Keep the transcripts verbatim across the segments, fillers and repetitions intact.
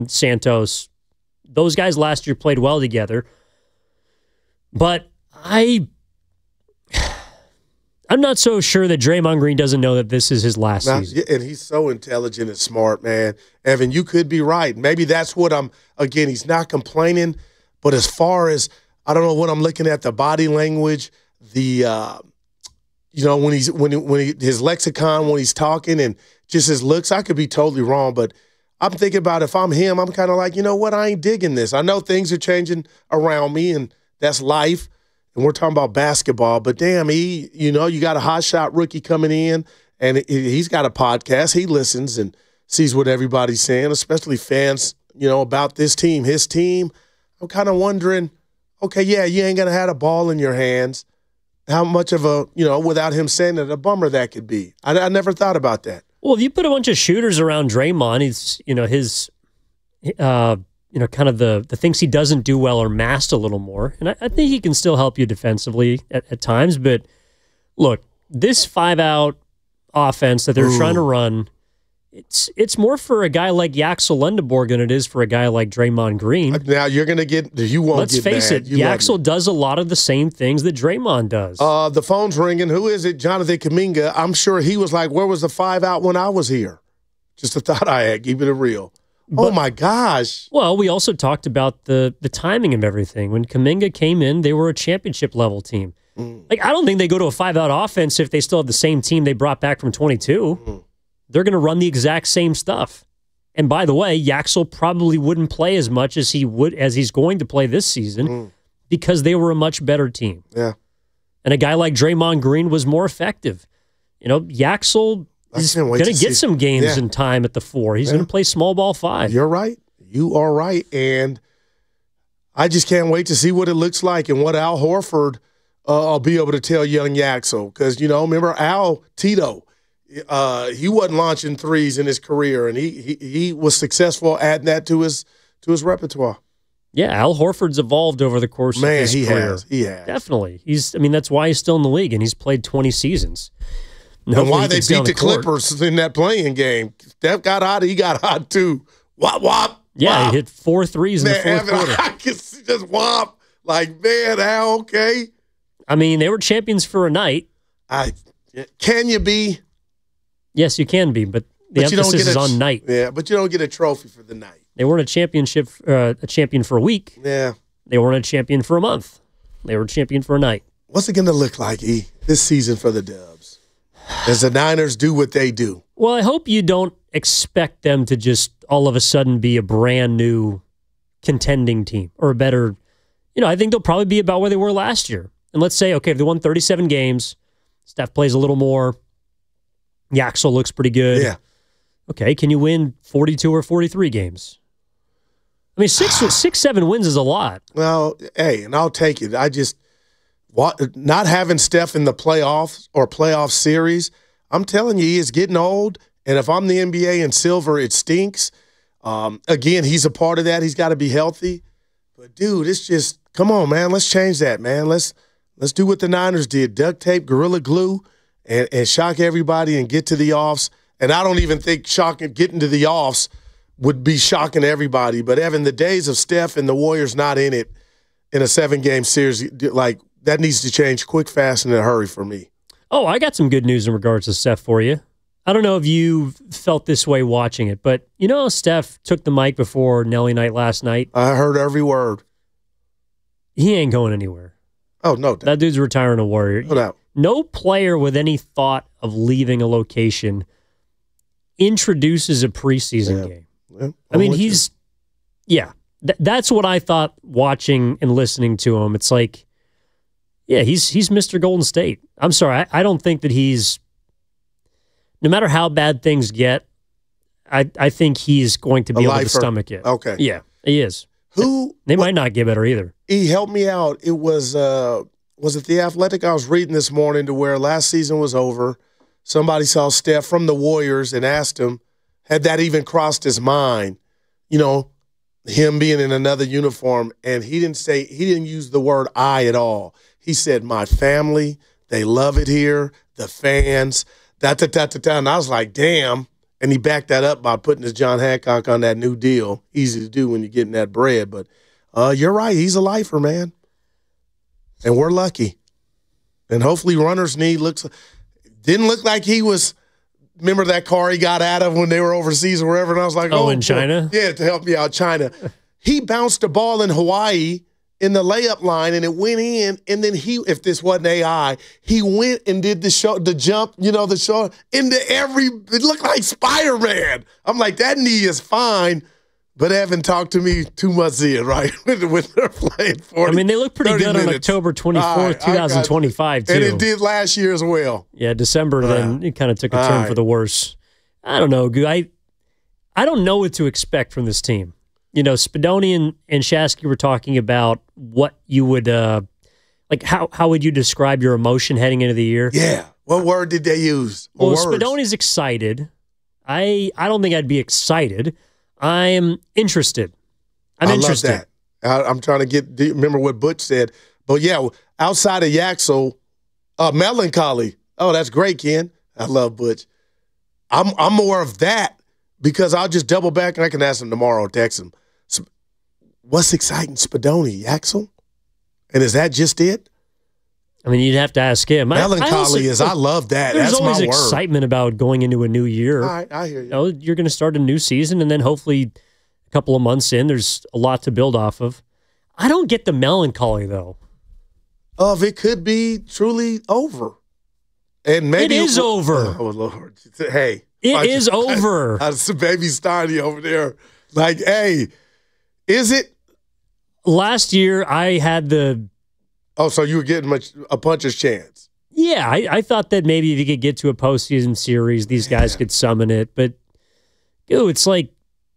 Santos, those guys last year played well together. But I, I'm not so sure that Draymond Green doesn't know that this is his last now, season. And he's so intelligent and smart, man. Evan, you could be right. Maybe that's what I'm, again, he's not complaining. But as far as, I don't know what I'm looking at, the body language, the, uh, you know, when he's, when, when he, his lexicon, when he's talking and just his looks, I could be totally wrong. But I'm thinking about if I'm him, I'm kind of like, you know what, I ain't digging this. I know things are changing around me and that's life, and we're talking about basketball. But damn, he, you know, you got a hot shot rookie coming in, and he's got a podcast. He listens and sees what everybody's saying, especially fans, you know, about this team, his team. I'm kind of wondering, okay, yeah, you ain't gonna have a ball in your hands. How much of a, you know, without him saying it, a bummer that could be. I, I never thought about that. Well, if you put a bunch of shooters around Draymond, he's, you know, his, uh. you know, kind of the the things he doesn't do well are masked a little more. And I, I think he can still help you defensively at, at times. But look, this five-out offense that they're Ooh. trying to run, it's it's more for a guy like Yaxel Lendeborg than it is for a guy like Draymond Green. Now, you're going to get, you won't Let's get face mad. it, You Yaxel does a lot of the same things that Draymond does. Uh, the phone's ringing. Who is it? Jonathan Kuminga. I'm sure he was like, where was the five-out when I was here? Just a thought I had. Keep it real. But, oh, my gosh. Well, we also talked about the the timing of everything. When Kuminga came in, they were a championship-level team. Mm. Like, I don't think they go to a five-out offense if they still have the same team they brought back from twenty-two. Mm. They're going to run the exact same stuff. And by the way, Yaxel probably wouldn't play as much as he would as he's going to play this season mm. because they were a much better team. Yeah. And a guy like Draymond Green was more effective. You know, Yaxel He's going to get see. some games yeah. in time at the four. He's yeah. going to play small ball five. You're right. You are right. And I just can't wait to see what it looks like and what Al Horford uh, will be able to tell young Yaxel. Because, you know, remember Al Tito, uh, he wasn't launching threes in his career, and he, he he was successful adding that to his to his repertoire. Yeah, Al Horford's evolved over the course Man, of his he career. has. He has. Definitely. He's. I mean, that's why he's still in the league, and he's played twenty seasons. And why they beat the, the Clippers in that playing game. Steph got hot, he got hot too. Wop, wop. Yeah, wop. He hit four threes in man, the fourth quarter. I can see just wop. Like, man, Al, okay. I mean, they were champions for a night. I Can you be? Yes, you can be, but the but emphasis is a, on night. Yeah, but you don't get a trophy for the night. They weren't a championship, uh, a champion for a week. Yeah. They weren't a champion for a month. They were a champion for a night. What's it going to look like, E, this season for the Dubs? As the Niners do what they do. Well, I hope you don't expect them to just all of a sudden be a brand new contending team or a better, you know, I think they'll probably be about where they were last year. And let's say, okay, if they won thirty-seven games, Steph plays a little more, Yaxel looks pretty good. Yeah. Okay, can you win forty-two or forty-three games? I mean, six, six, seven wins is a lot. Well, hey, and I'll take it. I just, what, not having Steph in the playoffs or playoff series, I'm telling you, he is getting old. And if I'm the N B A and Silver, it stinks. Um, again, he's a part of that. He's got to be healthy. But, dude, it's just, come on, man. Let's change that, man. Let's let's do what the Niners did. Duct tape, Gorilla Glue, and, and shock everybody and get to the offs. And I don't even think shocking getting to the offs would be shocking to everybody. But, Evan, the days of Steph and the Warriors not in it in a seven-game series, like, that needs to change quick, fast, and in a hurry for me. Oh, I got some good news in regards to Steph for you. I don't know if you felt this way watching it, but you know Steph took the mic before Nelly Night last night? I heard every word. He ain't going anywhere. Oh, no doubt. That dude's retiring a Warrior. No doubt. No player with any thought of leaving a location introduces a preseason yeah. game. Yeah, I mean, he's, you. yeah, th- that's what I thought watching and listening to him. It's like, yeah, he's he's Mister Golden State. I'm sorry, I, I don't think that he's, no matter how bad things get, I, I think he's going to be a able lifer. to stomach it. Okay. Yeah, he is. Who? They what, might not get better either. He helped me out. It was, uh, was it The Athletic I was reading this morning to where last season was over. Somebody saw Steph from the Warriors and asked him, had that even crossed his mind, you know, him being in another uniform. And he didn't say, he didn't use the word I at all. He said, my family, they love it here, the fans, da da da da da. And I was like, damn. And he backed that up by putting his John Hancock on that new deal. Easy to do when you're getting that bread. But uh, you're right. He's a lifer, man. And we're lucky. And hopefully runner's knee looks – didn't look like he was – remember that car he got out of when they were overseas or wherever? And I was like, oh. Oh, in China? Boy. Yeah, to help me out, China. He bounced the ball in Hawaii in the layup line, and it went in, and then he, if this wasn't A I, he went and did the show, the jump, you know, the show into every, it looked like Spider-Man. I'm like, that knee is fine, but Evan talked to me two months in, right, when they're playing forty, I mean, they look pretty good minutes. on October twenty-fourth, right, twenty twenty-five, too. And it did last year as well. Yeah, December, then it kind of took a turn right. for the worse. I don't know, Goo. I, I don't know what to expect from this team. You know, Spadoni and, and Shasky were talking about what you would, uh, like, how how would you describe your emotion heading into the year? Yeah. What word did they use? What well, words? Spadoni's excited. I I don't think I'd be excited. I'm interested. I'm I interested. love that. I, I'm trying to get, remember what Butch said. But yeah, outside of Yaxel, uh, melancholy. Oh, that's great, Ken. I love Butch. I'm I'm more of that because I'll just double back and I can ask him tomorrow, text him. What's exciting, Spadoni, Yaxel? And is that just it? I mean, you'd have to ask him. Melancholy I, I also, is, I love that. There's That's always my word. excitement about going into a new year. All right, I hear you. You know, you're going to start a new season, and then hopefully a couple of months in, there's a lot to build off of. I don't get the melancholy, though. Of it could be truly over. And maybe it is it, over. Oh, Lord. Hey. It I, is over. I, I, I, baby Steiny over there. Like, hey, is it? Last year, I had the... Oh, so you were getting much, a puncher's chance. Yeah, I, I thought that maybe if you could get to a postseason series, these guys yeah. could summon it. But, dude, it's like,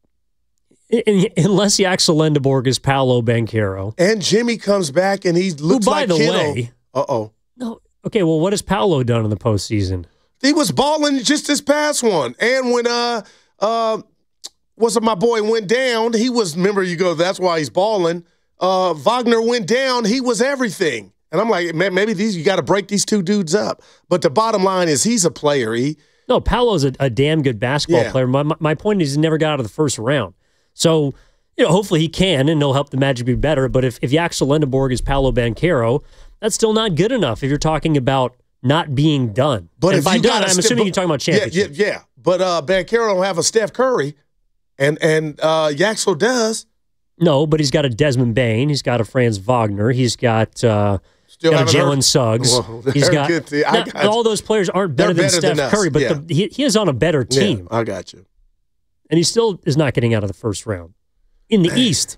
in, unless Yaxel Lendeborg is Paolo Banchero. And Jimmy comes back and he looks who, by like the Kittle. way... Uh-oh. No, okay, well, what has Paolo done in the postseason? He was balling just this past one. And when, uh, uh, what's it, my boy went down, he was, remember you go, that's why he's balling. Uh, Wagner went down, he was everything. And I'm like, man, maybe these you got to break these two dudes up. But the bottom line is he's a player. He No, Paolo's a, a damn good basketball yeah. player. My, my point is he never got out of the first round. So, you know, hopefully he can, and he'll help the Magic be better. But if, if Yaxel Lendeborg is Paolo Banchero, that's still not good enough if you're talking about not being done. But and if by you done, got I'm assuming you're talking about championships. Yeah, yeah, yeah. But uh, Banchero don't have a Steph Curry, and, and uh, Yaxel does. No, but he's got a Desmond Bain. He's got a Franz Wagner. He's got, uh, got a Jalen Suggs. Well, he's got, now, got all those players aren't better than better Steph than Curry, but yeah. the, he, he is on a better team. Yeah, I got you. And he still is not getting out of the first round in the East.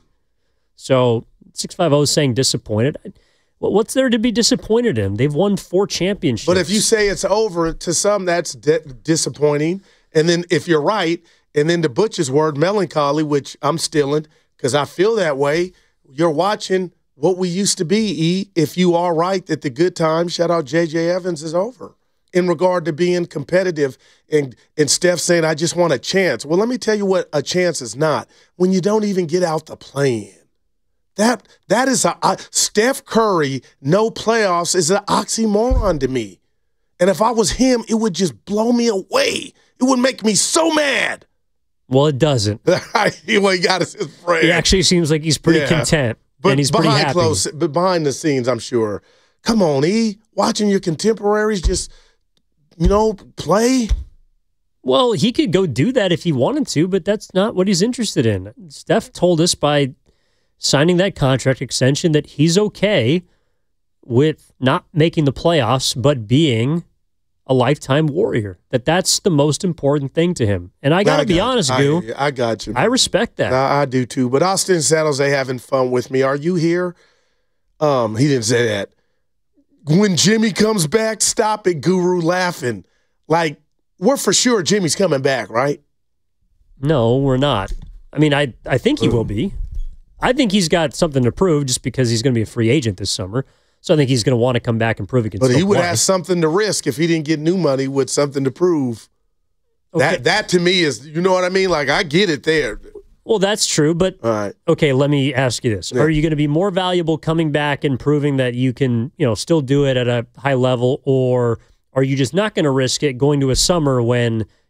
So six five zero is saying disappointed. Well, what's there to be disappointed in? They've won four championships. But if you say it's over, to some that's di- disappointing. And then if you're right, and then the Butch's word, melancholy, which I'm stealing because I feel that way, you're watching what we used to be, E, if you are right that the good time, shout out J J Evans, is over in regard to being competitive and, and Steph saying, I just want a chance. Well, let me tell you what a chance is not. When you don't even get out the play-in. That that is a uh, Steph Curry, no playoffs is an oxymoron to me. And if I was him, it would just blow me away. It would make me so mad. Well, it doesn't. he, well, he got his friend. He actually seems like he's pretty yeah. content. But and he's behind pretty happy. Close, but behind the scenes, I'm sure. Come on, E. Watching your contemporaries just, you know, play. Well, he could go do that if he wanted to, but that's not what he's interested in. Steph told us by signing that contract extension that he's okay with not making the playoffs, but being a lifetime Warrior. That that's the most important thing to him. And I got to be honest, I, Goo. I got you. Man. I respect that. I, I do too. But Austin San Jose having fun with me. Are you here? Um, he didn't say that. When Jimmy comes back, stop it, Guru, laughing. Like, we're for sure Jimmy's coming back, right? No, we're not. I mean, I, I think he Ooh. will be. I think he's got something to prove just because he's going to be a free agent this summer. So I think he's going to want to come back and prove he can But still he would play. have something to risk if he didn't get new money with something to prove. Okay. That that to me is, you know what I mean? Like, I get it there. Well, that's true, but All right. okay, let me ask you this. Yeah. Are you going to be more valuable coming back and proving that you can, you know, still do it at a high level, or are you just not going to risk it going to a summer when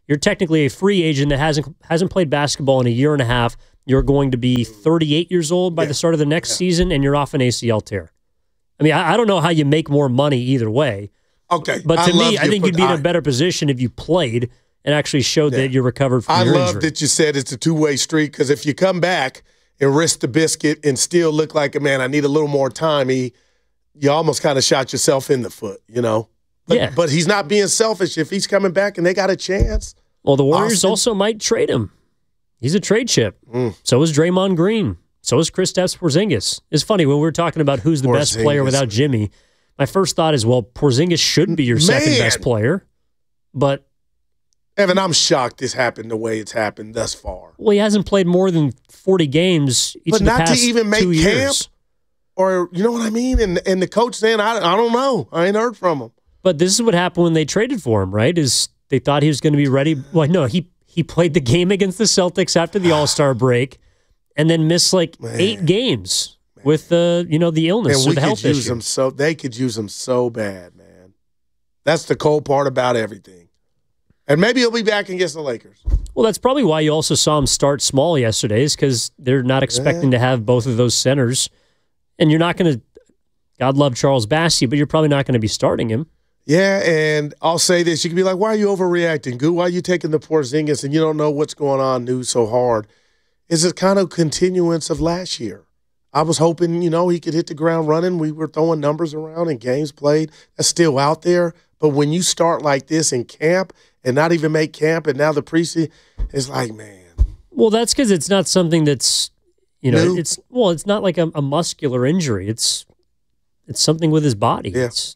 You're technically a free agent that hasn't hasn't played basketball in a year and a half. You're going to be thirty-eight years old by yeah. the start of the next yeah. season, and you're off an A C L tear. I mean, I, I don't know how you make more money either way. Okay. But to I me, I think put, you'd be in I, a better position if you played and actually showed yeah. that you recovered from I your love injury. that you said it's a two-way street, because if you come back and risk the biscuit and still look like, a man, I need a little more time, he, you almost kind of shot yourself in the foot, you know? But, yeah. but he's not being selfish. If he's coming back and they got a chance. Well, the Warriors Austin, also might trade him. He's a trade chip. Mm. So is Draymond Green. So is Kristaps Porzingis. It's funny, when we were talking about who's the Porzingis. best player without Jimmy, my first thought is, well, Porzingis should be your second Man. best player. But Evan, I'm shocked this happened the way it's happened thus far. Well, he hasn't played more than forty games each but of the not past to even make two camp, years. Or you know what I mean? And and the coach saying, I, I don't know. I ain't heard from him. But this is what happened when they traded for him, right? Is they thought he was going to be ready. Well, no, he he played the game against the Celtics after the All-Star break and then missed like Man. eight games Man. with the, uh, you know, the illness and or the health could use issue. Them so, they could use him so bad, man. That's the cold part about everything. And maybe he'll be back against the Lakers. Well, that's probably why you also saw him start small yesterday, is because they're not expecting yeah. to have both of those centers. And you're not going to, God love Charles Bassey, but you're probably not going to be starting him. Yeah, and I'll say this. You can be like, why are you overreacting? Goo, why are you taking the Porzingis and you don't know what's going on new so hard? Is it kind of continuance of last year? I was hoping, you know, he could hit the ground running. We were throwing numbers around and games played. That's still out there. But when you start like this in camp and not even make camp and now the preseason, it's like, man. Well, that's because it's not something that's, you know, new? it's, well, it's not like a, a muscular injury. It's, it's something with his body. Yeah. It's,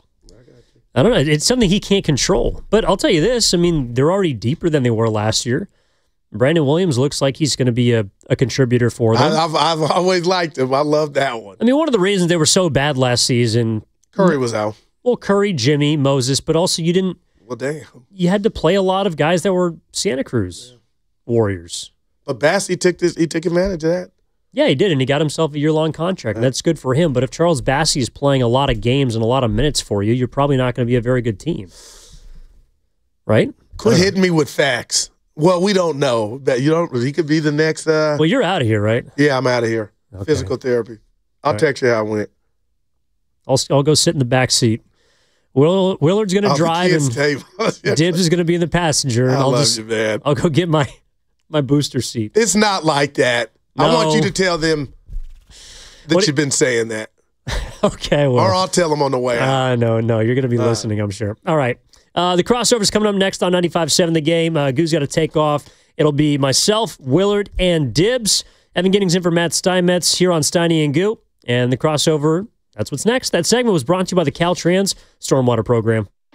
I don't know. It's something he can't control. But I'll tell you this. I mean, they're already deeper than they were last year. Brandon Williams looks like he's going to be a, a contributor for them. I, I've, I've always liked him. I love that one. I mean, one of the reasons they were so bad last season. Curry was out. Well, Curry, Jimmy, Moses, but also you didn't. Well, damn. You had to play a lot of guys that were Santa Cruz yeah. Warriors. But Bassey took this. He took advantage of that. Yeah, he did, and he got himself a year-long contract, and that's good for him. But if Charles Bassey is playing a lot of games and a lot of minutes for you, you're probably not going to be a very good team. Right? Quit hitting me with facts. Well, we don't know. That you don't. He could be the next. Uh, well, you're out of here, right? Yeah, I'm out of here. Okay. Physical therapy. I'll All text right. you how I went. I'll, I'll go sit in the back seat. Will, Willard's going to drive, and Dibs is going to be in the passenger. And I I'll love just, you, man. I'll go get my, my booster seat. It's not like that. No. I want you to tell them that what you've been saying that. Okay, well. Or I'll tell them on the way out. Uh, no, no, you're going to be uh, listening, I'm sure. All right. Uh, the crossover's coming up next on ninety-five point seven The Game. Uh, Goo's got to take off. It'll be myself, Willard, and Dibs. Evan Giddings in for Matt Steinmetz here on Steiny and Goo. And the crossover, that's what's next. That segment was brought to you by the Caltrans Stormwater Program.